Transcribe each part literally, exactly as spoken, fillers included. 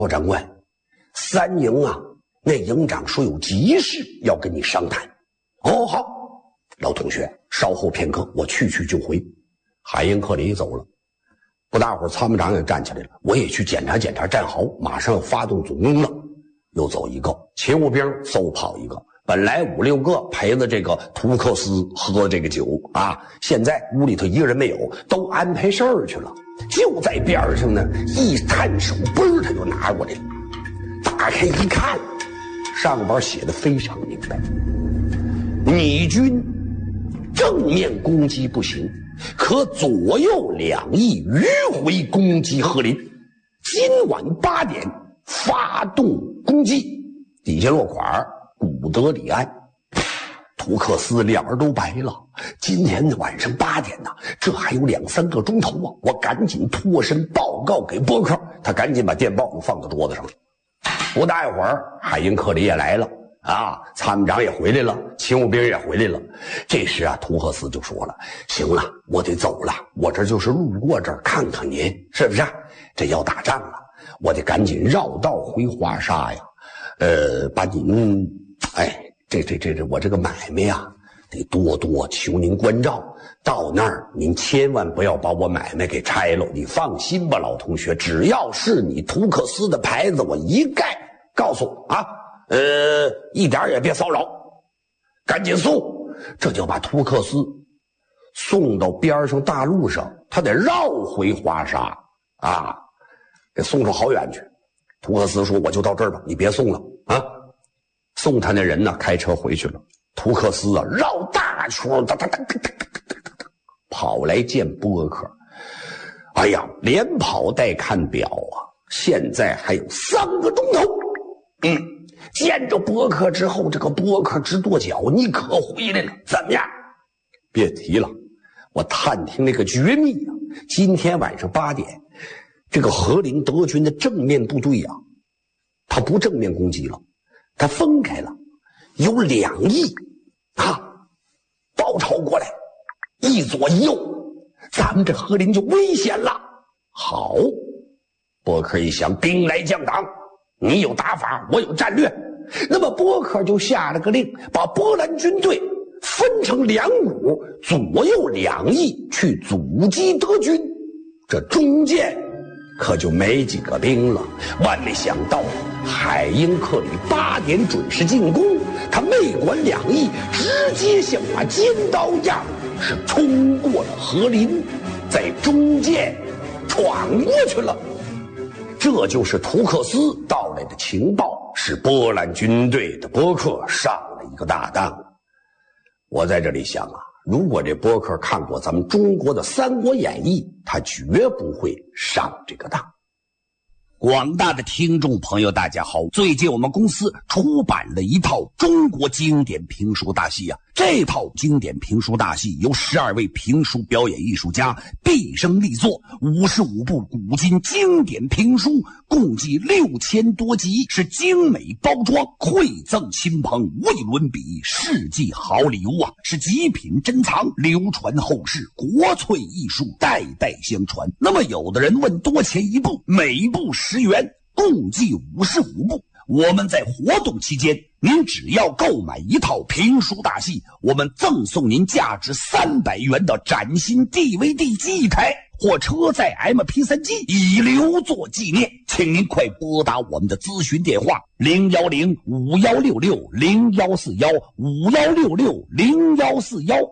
包长官，三营啊，那营长说有急事要跟你商谈。哦，好，老同学，稍后片刻，我去去就回。海因克里走了，不大会儿，参谋长也站起来了，我也去检查检查战壕，马上要发动总攻了。又走一个，勤务兵嗖跑一个。本来五六个陪着这个图克斯喝这个酒啊，现在屋里头一个人没有，都安排事儿去了。就在边上呢，一探手，嘣，他就拿过来了。打开一看，上边写的非常明白：你军正面攻击不行，可左右两翼迂回攻击和林。今晚八点发动攻击。底下落款古德里安。图克斯脸儿都白了，今天晚上八点呢，这还有两三个钟头啊！我赶紧脱身报告给波克，他赶紧把电报放到桌子上了。不大一会儿，海因克里也来了啊，参谋长也回来了，勤务兵也回来了。这时啊，图克斯就说了：“行了，我得走了，我这就是路过这儿看看您，是不是？这要打仗了，我得赶紧绕道回华沙呀。呃，把您，哎。”这这这这，我这个买卖呀，得多多求您关照。到那儿您千万不要把我买卖给拆了。你放心吧，老同学，只要是你图克斯的牌子，我一概告诉啊，呃，一点也别骚扰，赶紧送。这就把图克斯送到边上大路上，他得绕回华沙啊，给送出好远去。图克斯说：“我就到这儿吧，你别送了啊。”送他那人呢，开车回去了。图克斯啊，绕大圈，哒哒哒哒哒哒哒，跑来见波克。哎呀，连跑带看表啊，现在还有三个钟头。嗯，见着波克之后，这个波克直跺脚：“你可回来了？怎么样？”别提了，我探听那个绝密啊，今天晚上八点，这个和林德军的正面部队啊，他不正面攻击了。他分开了，有两翼啊，包抄过来，一左一右，咱们这和林就危险了。好，波克一想，兵来将挡，你有打法，我有战略。那么波克就下了个令，把波兰军队分成两股，左右两翼去阻击德军。这中间可就没几个兵了。万没想到，海因克里八点准时进攻，他没管两翼，直接像把尖刀一样是冲过了和林，在中间闯过去了。这就是图克斯到来的情报，使波兰军队的波克上了一个大当。我在这里想啊，如果这波克看过咱们中国的《三国演义》，他绝不会上这个当。广大的听众朋友大家好，最近我们公司出版了一套中国经典评书大戏啊，这套经典评书大戏由十二位评书表演艺术家毕生力作，五十五部古今经典评书，共计六千多集，是精美包装，馈赠亲朋，无以伦比，世纪好礼物啊，是极品珍藏，流传后世，国粹艺术，代代相传。那么有的人问多钱一部，每部十元，共计五十五部。我们在活动期间，您只要购买一套评书大戏，我们赠送您价值三百元的崭新 D V D 机一台或车载 M P 三 机，以留作纪念。请您快拨打我们的咨询电话零一零五一六六零一四一五一六六零一四一。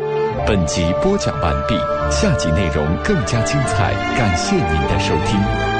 本集播讲完毕，下集内容更加精彩，感谢您的收听。